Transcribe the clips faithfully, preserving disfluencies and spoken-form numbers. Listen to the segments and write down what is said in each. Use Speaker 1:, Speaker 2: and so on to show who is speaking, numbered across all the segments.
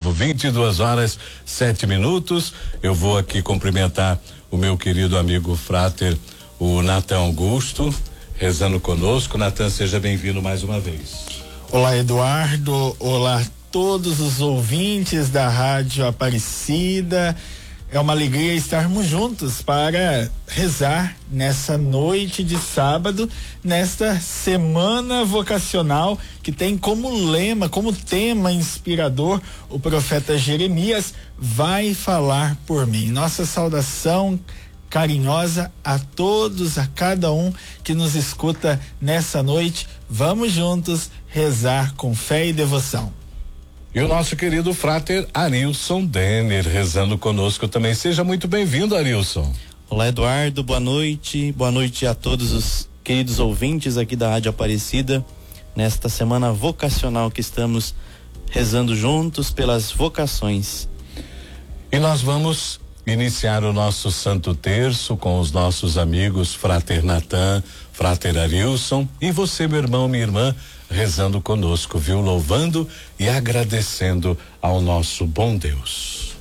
Speaker 1: tempo, vinte e duas horas, sete minutos. Eu vou aqui cumprimentar o meu querido amigo Frater, o Natan Augusto, rezando conosco. Natan, seja bem-vindo mais uma vez.
Speaker 2: Olá, Eduardo. Olá, todos os ouvintes da Rádio Aparecida. É uma alegria estarmos juntos para rezar nessa noite de sábado, nesta semana vocacional que tem como lema, como tema inspirador, o profeta Jeremias vai falar por mim. Nossa saudação carinhosa a todos, a cada um que nos escuta nessa noite. Vamos juntos rezar com fé e devoção.
Speaker 1: E o nosso querido Frater Arilson Denner rezando conosco também. Seja muito bem-vindo, Arilson.
Speaker 3: Olá, Eduardo, boa noite. Boa noite a todos os queridos ouvintes aqui da Rádio Aparecida, nesta semana vocacional que estamos rezando juntos pelas vocações.
Speaker 1: E nós vamos iniciar o nosso Santo Terço com os nossos amigos Frater Natan, Frater Arilson e você, meu irmão, minha irmã, rezando conosco, viu? Louvando e agradecendo ao nosso bom Deus.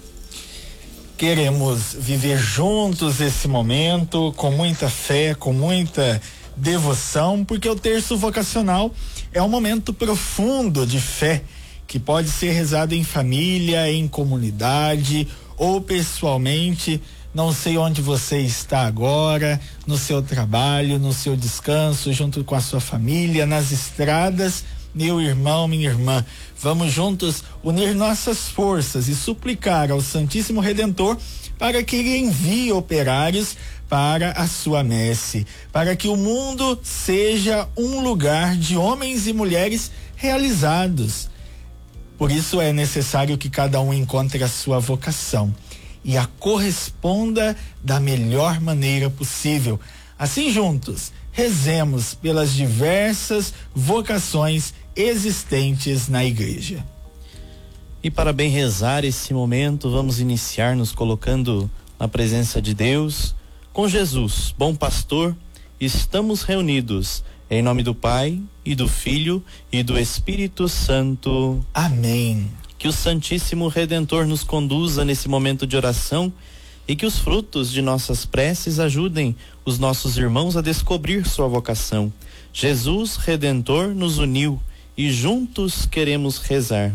Speaker 2: Queremos viver juntos esse momento com muita fé, com muita devoção, porque o terço vocacional é um momento profundo de fé que pode ser rezado em família, em comunidade ou pessoalmente. Não sei onde você está agora, no seu trabalho, no seu descanso, junto com a sua família, nas estradas. Meu irmão, minha irmã, vamos juntos unir nossas forças e suplicar ao Santíssimo Redentor para que ele envie operários para a sua messe, para que o mundo seja um lugar de homens e mulheres realizados. Por isso é necessário que cada um encontre a sua vocação e a corresponda da melhor maneira possível. Assim, juntos, rezemos pelas diversas vocações existentes na igreja.
Speaker 3: E para bem rezar esse momento, vamos iniciar nos colocando na presença de Deus. Com Jesus, bom pastor, estamos reunidos em nome do Pai e do Filho e do Espírito Santo.
Speaker 2: Amém.
Speaker 3: Que o Santíssimo Redentor nos conduza nesse momento de oração e que os frutos de nossas preces ajudem os nossos irmãos a descobrir sua vocação. Jesus Redentor nos uniu e juntos queremos rezar.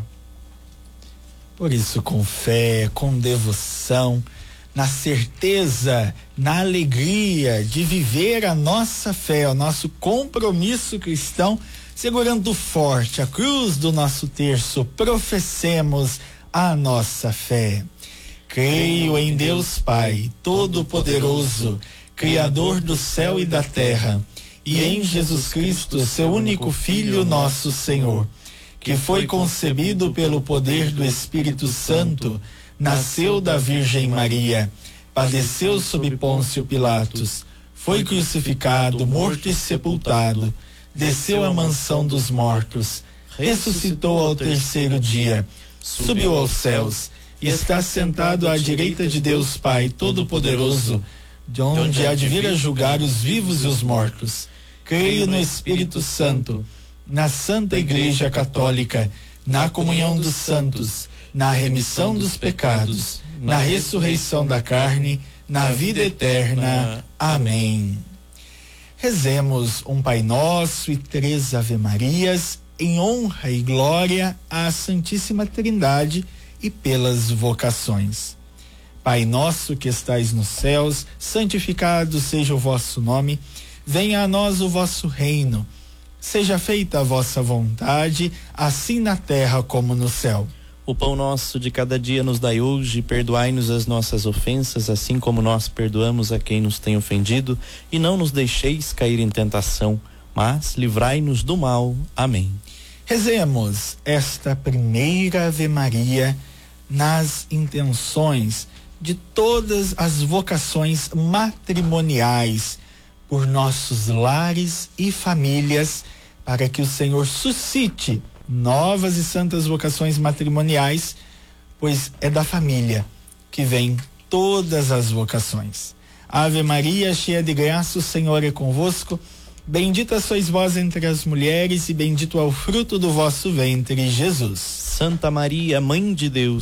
Speaker 2: Por isso, com fé, com devoção, na certeza, na alegria de viver a nossa fé, o nosso compromisso cristão, segurando forte a cruz do nosso terço, professemos a nossa fé. Creio em Deus Pai, Todo-Poderoso, Criador do céu e da terra, e em Jesus Cristo, seu único Filho, nosso Senhor, que foi concebido pelo poder do Espírito Santo, nasceu da Virgem Maria, padeceu sob Pôncio Pilatos, foi crucificado, morto e sepultado, desceu à mansão dos mortos, ressuscitou ao terceiro dia, subiu aos céus e está sentado à direita de Deus Pai Todo-Poderoso, de onde há de vir a julgar os vivos e os mortos. Creio no Espírito Santo, na Santa Igreja Católica, na comunhão dos santos, na remissão dos pecados, na ressurreição da carne, na vida eterna. Amém. Rezemos um Pai Nosso e três Ave-Marias em honra e glória à Santíssima Trindade e pelas vocações. Pai nosso que estais nos céus, santificado seja o vosso nome, venha a nós o vosso reino, seja feita a vossa vontade, assim na terra como no céu.
Speaker 3: O pão nosso de cada dia nos dai hoje, perdoai-nos as nossas ofensas, assim como nós perdoamos a quem nos tem ofendido, e não nos deixeis cair em tentação, mas livrai-nos do mal. Amém.
Speaker 2: Rezemos esta primeira Ave Maria nas intenções de todas as vocações matrimoniais, por nossos lares e famílias, para que o Senhor suscite novas e santas vocações matrimoniais, pois é da família que vem todas as vocações. Ave Maria, cheia de graça, o Senhor é convosco. Bendita sois vós entre as mulheres e bendito é o fruto do vosso ventre, Jesus.
Speaker 3: Santa Maria, Mãe de Deus,